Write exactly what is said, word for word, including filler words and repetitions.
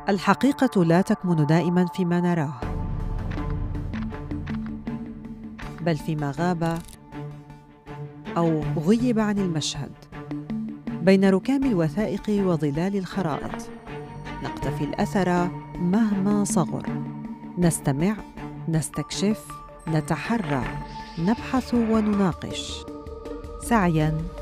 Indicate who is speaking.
Speaker 1: الحقيقة لا تكمن دائماً فيما نراه، بل فيما غاب أو غيب عن المشهد، بين ركام الوثائق وظلال الخرائط. نقتفي الأثر مهما صغر، نستمع، نستكشف، نتحرى، نبحث ونناقش، سعياً